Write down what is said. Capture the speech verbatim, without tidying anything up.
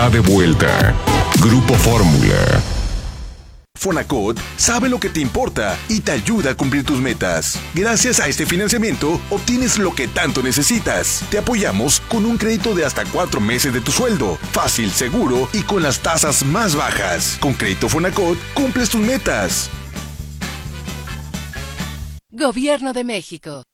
De vuelta. Grupo Fórmula. Fonacot sabe lo que te importa y te ayuda a cumplir tus metas. Gracias a este financiamiento, obtienes lo que tanto necesitas. Te apoyamos con un crédito de hasta cuatro meses de tu sueldo. Fácil, seguro y con las tasas más bajas. Con Crédito Fonacot, cumples tus metas. Gobierno de México.